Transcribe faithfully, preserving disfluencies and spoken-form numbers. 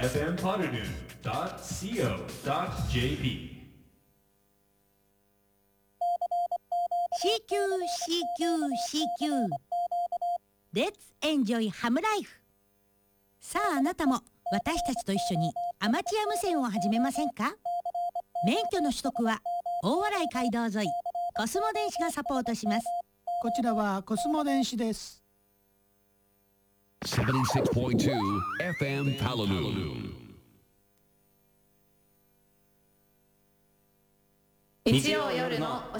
エフエム ポッドドゥ ドット シーオー ドット ジェーピーシーキュー シーキュー シーキュー レッツエンジョイハムライフ。さああなたも私たちと一緒にアマチュア無線を始めませんか？免許の取得は大洗街道沿いコスモ電子がサポートします。 こちらはコスモ電子です。 ななじゅうろくてんに エフエム Paladoo。 日曜夜のお